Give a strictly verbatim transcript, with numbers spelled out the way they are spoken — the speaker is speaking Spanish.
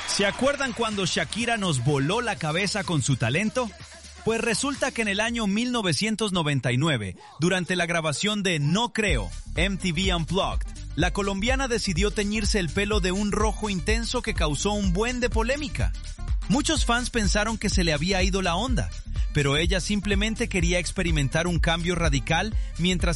¿Se acuerdan cuando Shakira nos voló la cabeza con su talento? Pues resulta que en el año mil novecientos noventa y nueve, durante la grabación de No Creo, M T V Unplugged, la colombiana decidió teñirse el pelo de un rojo intenso que causó un buen de polémica. Muchos fans pensaron que se le había ido la onda, pero ella simplemente quería experimentar un cambio radical mientras